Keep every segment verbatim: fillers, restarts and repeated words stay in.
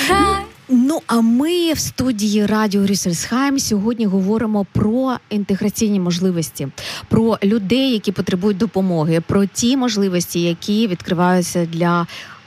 Ну, а ми в студії Радіо Рюссельсхайм сьогодні говоримо про інтеграційні можливості, про людей, які потребують допомоги, про ті можливості, які відкриваються для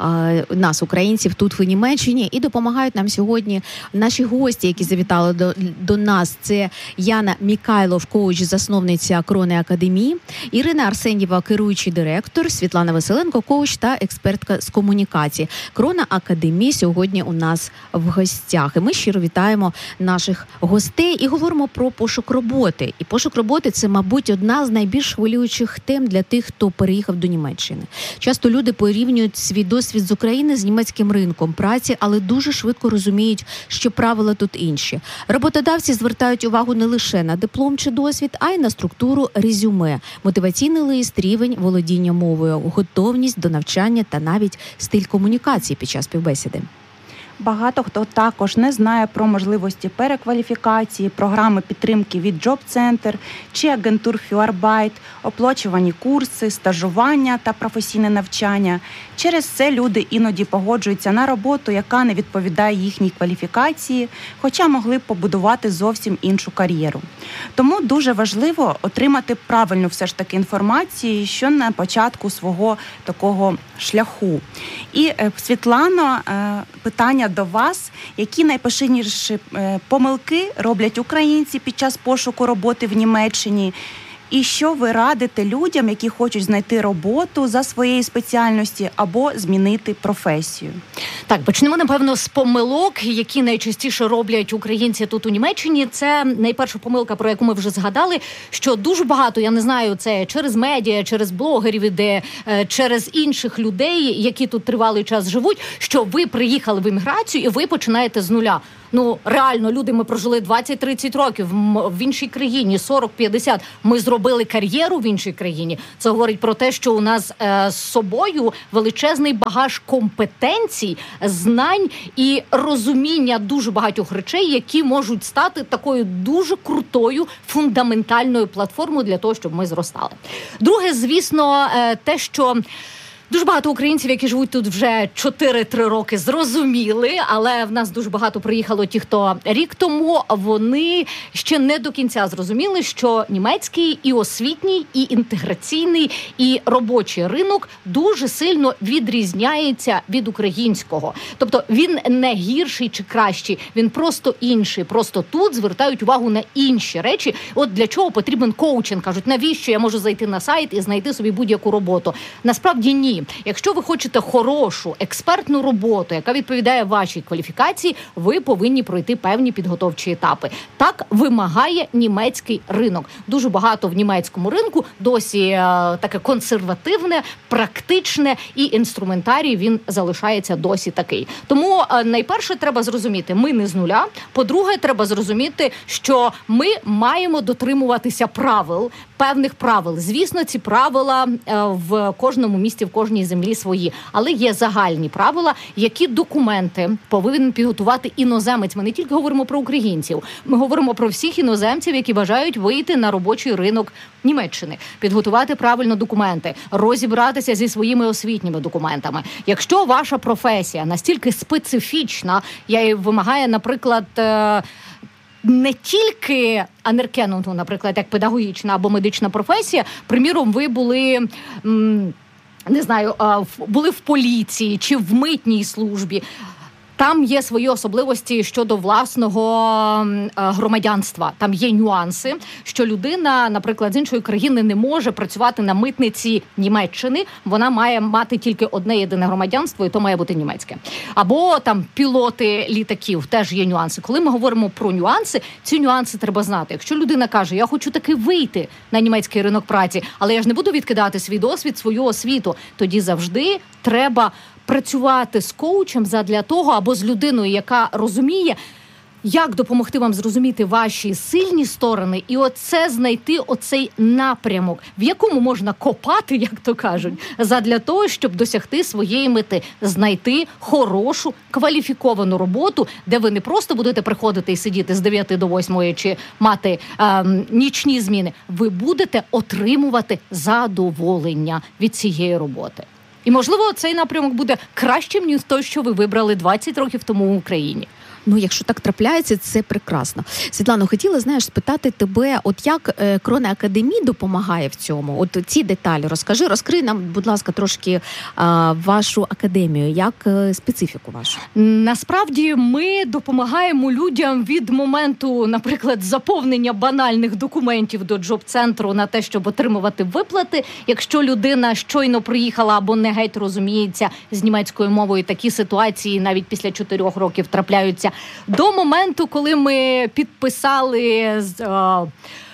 нас, українців, тут в Німеччині, і допомагають нам сьогодні наші гості, які завітали до, до нас. Це Яна Мікайлов, коуч, засновниця Крони Академії, Ірина Арсенєва, керуючий директор, Світлана Василенко, коуч та експертка з комунікації. Крона Академії сьогодні у нас в гостях. І ми щиро вітаємо наших гостей і говоримо про пошук роботи. І пошук роботи – це, мабуть, одна з найбільш хвилюючих тем для тих, хто переїхав до Німеччини. Часто люди порівнюють свій досвід з України з німецьким ринком праці, але дуже швидко розуміють, що правила тут інші. Роботодавці звертають увагу не лише на диплом чи досвід, а й на структуру резюме, мотиваційний лист, рівень володіння мовою, готовність до навчання та навіть стиль комунікації під час співбесіди. Багато хто також не знає про можливості перекваліфікації, програми підтримки від Job Center чи агентур Фюарбайт, оплачувані курси, стажування та професійне навчання. Через це люди іноді погоджуються на роботу, яка не відповідає їхній кваліфікації, хоча могли б побудувати зовсім іншу кар'єру. Тому дуже важливо отримати правильну все ж таки інформацію, що на початку свого такого шляху. І, Світлано, питання до вас. Які найпоширеніші помилки роблять українці під час пошуку роботи в Німеччині? І що ви радите людям, які хочуть знайти роботу за своєю спеціальністю або змінити професію? Так, почнемо, напевно, з помилок, які найчастіше роблять українці тут у Німеччині. Це найперша помилка, про яку ми вже згадали, що дуже багато, я не знаю, це через медіа, через блогерів іде, через інших людей, які тут тривалий час живуть, що ви приїхали в імміграцію і ви починаєте з нуля. Ну, реально, люди, ми прожили двадцять-тридцять років в іншій країні, сорок-п'ятдесят. Ми зробили кар'єру в іншій країні. Це говорить про те, що у нас е, з собою величезний багаж компетенцій, знань і розуміння дуже багатьох речей, які можуть стати такою дуже крутою, фундаментальною платформою для того, щоб ми зростали. Друге, звісно, е, те, що дуже багато українців, які живуть тут вже чотири-три роки, зрозуміли, але в нас дуже багато приїхало ті, хто рік тому, вони ще не до кінця зрозуміли, що німецький і освітній, і інтеграційний, і робочий ринок дуже сильно відрізняється від українського. Тобто він не гірший чи кращий, він просто інший. Просто тут звертають увагу на інші речі. От для чого потрібен коучинг? Кажуть, навіщо я можу зайти на сайт і знайти собі будь-яку роботу? Насправді ні. Якщо ви хочете хорошу, експертну роботу, яка відповідає вашій кваліфікації, ви повинні пройти певні підготовчі етапи. Так вимагає німецький ринок. Дуже багато в німецькому ринку досі е, таке консервативне, практичне, і інструментарій він залишається досі такий. Тому е, найперше треба зрозуміти, ми не з нуля. По-друге, треба зрозуміти, що ми маємо дотримуватися правил, певних правил. Звісно, ці правила е, в кожному місті, в кожній землі свої. Але є загальні правила, які документи повинен підготувати іноземець. Ми не тільки говоримо про українців. Ми говоримо про всіх іноземців, які бажають вийти на робочий ринок Німеччини. Підготувати правильно документи, розібратися зі своїми освітніми документами. Якщо ваша професія настільки специфічна, я вимагає, наприклад, не тільки анеркенунгу, наприклад, як педагогічна або медична професія, приміром, ви були м- не знаю, були в поліції чи в митній службі. Там є свої особливості щодо власного громадянства. Там є нюанси, що людина, наприклад, з іншої країни не може працювати на митниці Німеччини. Вона має мати тільки одне єдине громадянство, і то має бути німецьке. Або там пілоти літаків, теж є нюанси. Коли ми говоримо про нюанси, ці нюанси треба знати. Якщо людина каже, я хочу таки вийти на німецький ринок праці, але я ж не буду відкидати свій досвід, свою освіту, тоді завжди треба працювати з коучем задля того, або з людиною, яка розуміє, як допомогти вам зрозуміти ваші сильні сторони і оце знайти оцей напрямок, в якому можна копати, як то кажуть, задля того, щоб досягти своєї мети, знайти хорошу, кваліфіковану роботу, де ви не просто будете приходити і сидіти з дев'яти до восьмої чи мати ем, нічні зміни, ви будете отримувати задоволення від цієї роботи. І, можливо, цей напрямок буде кращим, ніж той, що ви вибрали двадцять років тому в Україні. Ну, якщо так трапляється, це прекрасно. Світлано, хотіла, знаєш, спитати тебе, от як е, Крона Академії допомагає в цьому? От ці деталі розкажи, розкрий нам, будь ласка, трошки е, вашу академію, як е, специфіку вашу. Насправді ми допомагаємо людям від моменту, наприклад, заповнення банальних документів до джоб-центру на те, щоб отримувати виплати. Якщо людина щойно приїхала або не геть розуміється з німецькою мовою, такі ситуації навіть після чотирьох років трапляються. До моменту, коли ми підписали е,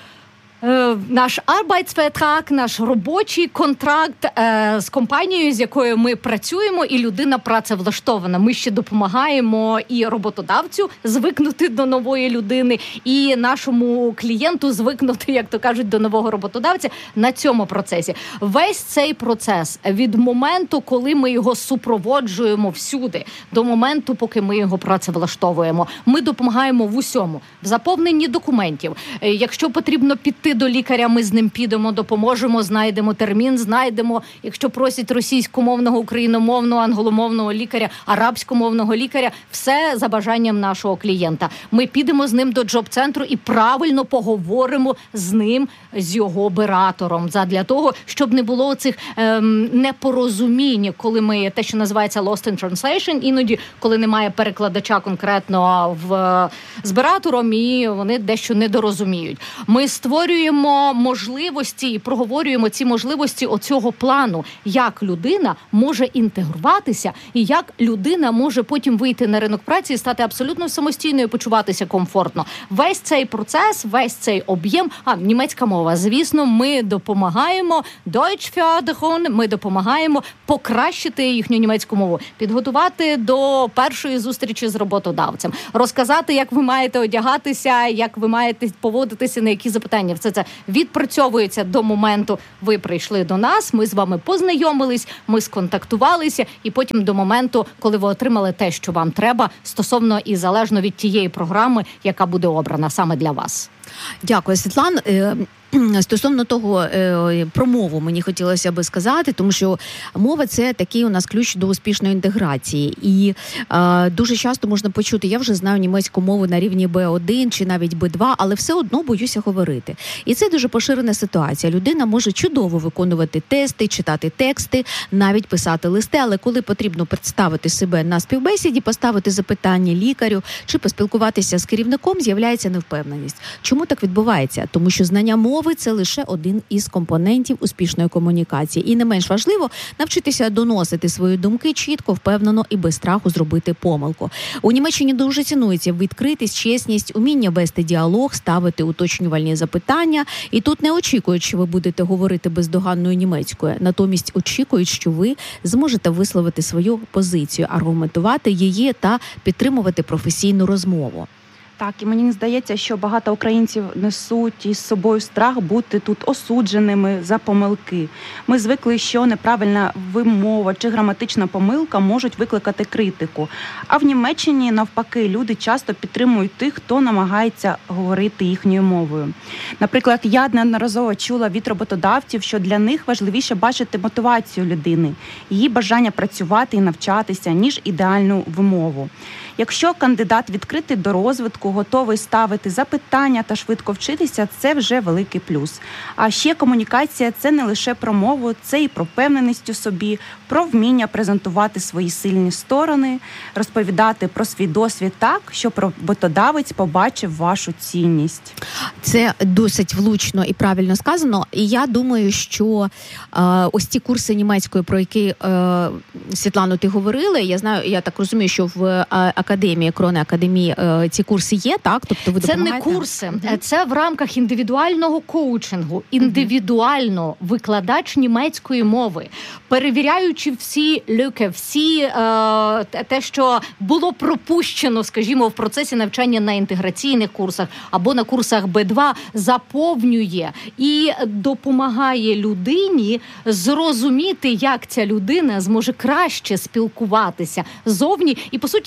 е, наш Arbeitsvertrag, наш робочий контракт е, з компанією, з якою ми працюємо, і людина працевлаштована. Ми ще допомагаємо і роботодавцю звикнути до нової людини, і нашому клієнту звикнути, як то кажуть, до нового роботодавця на цьому процесі. Весь цей процес від моменту, коли ми його супроводжуємо всюди, до моменту, поки ми його працевлаштовуємо. Ми допомагаємо в усьому. В заповненні документів. Якщо потрібно піти до лікаря, ми з ним підемо, допоможемо, знайдемо термін, знайдемо. Якщо просять російськомовного, україномовного, англомовного лікаря, арабськомовного лікаря, все за бажанням нашого клієнта. Ми підемо з ним до джоб-центру і правильно поговоримо з ним, з його оператором, задля того, щоб не було цих ем, непорозумінь, коли ми, те, що називається lost in translation, іноді, коли немає перекладача конкретно в, з оператором, і вони дещо недорозуміють. Ми створюємо можливості і проговорюємо ці можливості оцього плану, як людина може інтегруватися і як людина може потім вийти на ринок праці і стати абсолютно самостійною, почуватися комфортно. Весь цей процес, весь цей об'єм, а німецька мова, звісно, ми допомагаємо Deutsch fördern, ми допомагаємо покращити їхню німецьку мову, підготувати до першої зустрічі з роботодавцем, розказати, як ви маєте одягатися, як ви маєте поводитися, на які запитання. Все це відпрацьовується до моменту, ви прийшли до нас, ми з вами познайомились, ми сконтактувалися, і потім до моменту, коли ви отримали те, що вам треба, стосовно і залежно від тієї програми, яка буде обрана саме для вас. Дякую, Світлан. Стосовно того, про мову мені хотілося би сказати, тому що мова – це такий у нас ключ до успішної інтеграції. І е, дуже часто можна почути, я вже знаю німецьку мову на рівні бе один чи навіть бе два, але все одно боюся говорити. І це дуже поширена ситуація. Людина може чудово виконувати тести, читати тексти, навіть писати листи, але коли потрібно представити себе на співбесіді, поставити запитання лікарю чи поспілкуватися з керівником, з'являється невпевненість. Чому так відбувається? Тому що знання мови Мови – це лише один із компонентів успішної комунікації. І не менш важливо навчитися доносити свої думки чітко, впевнено і без страху зробити помилку. У Німеччині дуже цінується відкритість, чесність, уміння вести діалог, ставити уточнювальні запитання. І тут не очікують, що ви будете говорити бездоганною німецькою. Натомість очікують, що ви зможете висловити свою позицію, аргументувати її та підтримувати професійну розмову. Так, і мені здається, що багато українців несуть із собою страх бути тут осудженими за помилки. Ми звикли, що неправильна вимова чи граматична помилка можуть викликати критику. А в Німеччині, навпаки, люди часто підтримують тих, хто намагається говорити їхньою мовою. Наприклад, я неодноразово чула від роботодавців, що для них важливіше бачити мотивацію людини, її бажання працювати і навчатися, ніж ідеальну вимову. Якщо кандидат відкритий до розвитку, готовий ставити запитання та швидко вчитися, це вже великий плюс. А ще комунікація – це не лише про мову, це і про впевненість у собі, про вміння презентувати свої сильні сторони, розповідати про свій досвід так, щоб роботодавець побачив вашу цінність. Це досить влучно і правильно сказано. І я думаю, що е, ось ці курси німецької, про які, е, Світлано, ти говорила, я знаю, я так розумію, що в е, академії, Крона Академії, е, ці курси є, так? Тобто ви допомагаєте? Це не курси, mm-hmm. це в рамках індивідуального коучингу, індивідуально mm-hmm. викладач німецької мови, перевіряючи всі люки, всі е, те, що було пропущено, скажімо, в процесі навчання на інтеграційних курсах або на курсах бе два, заповнює і допомагає людині зрозуміти, як ця людина зможе краще спілкуватися зовні і, по суті, заряджати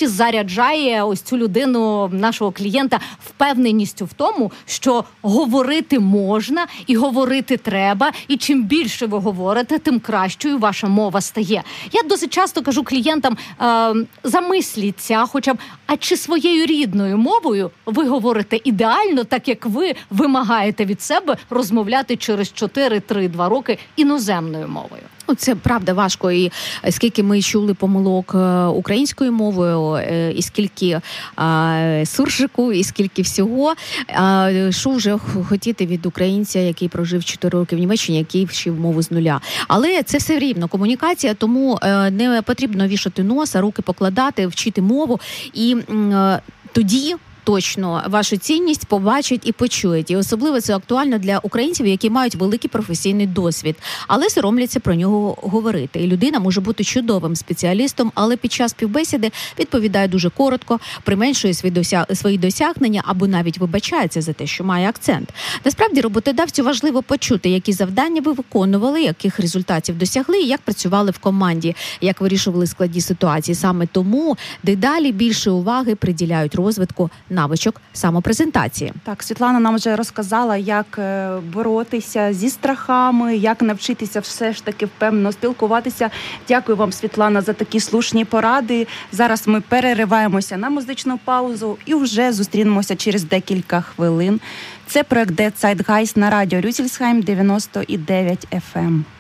заряджає ось цю людину, нашого клієнта, впевненістю в тому, що говорити можна і говорити треба, і чим більше ви говорите, тим кращою ваша мова стає. Я досить часто кажу клієнтам, е, замисліться хоча б, а чи своєю рідною мовою ви говорите ідеально, так як ви вимагаєте від себе розмовляти через чотири, три, два роки іноземною мовою. Це правда важко, і скільки ми чули помилок українською мовою, і скільки а, суржику, і скільки всього. А, що вже хотіти від українця, який прожив чотири роки в Німеччині, який вчив мову з нуля. Але це все рівно комунікація, тому не потрібно вішати носа, руки покладати, вчити мову. І м, тоді точно вашу цінність побачать і почують. І особливо це актуально для українців, які мають великий професійний досвід, але соромляться про нього говорити. І людина може бути чудовим спеціалістом, але під час співбесіди відповідає дуже коротко, применшує свої, досяг... свої досягнення або навіть вибачається за те, що має акцент. Насправді, роботодавцю важливо почути, які завдання ви виконували, яких результатів досягли і як працювали в команді, як вирішували складні ситуації. Саме тому дедалі більше уваги приділяють розвитку навичок самопрезентації. Так, Світлана нам вже розказала, як боротися зі страхами, як навчитися все ж таки впевнено спілкуватися. Дякую вам, Світлана, за такі слушні поради. Зараз ми перериваємося на музичну паузу і вже зустрінемося через декілька хвилин. Це проект «Der Zeitgeist» на радіо Рюссельсхайм дев'яносто дев'ять еф ем.